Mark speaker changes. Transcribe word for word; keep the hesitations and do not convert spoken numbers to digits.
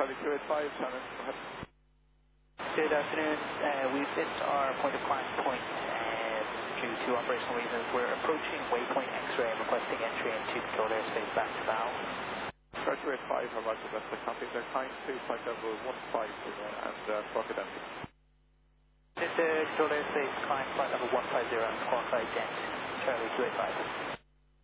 Speaker 1: Charlie two eight five, Shannon, go ahead.
Speaker 2: Good afternoon. Uh, we've missed our point of climb point uh, due to operational reasons. We're approaching waypoint X-ray and requesting entry into control airspace back to bow.
Speaker 1: Charlie two eight five, how about the rest of the copy? They're climb to flight level one five zero and uh, squawk identity.
Speaker 2: This is control airspace, climb flight level one five zero and squawk ident. Charlie two eight five.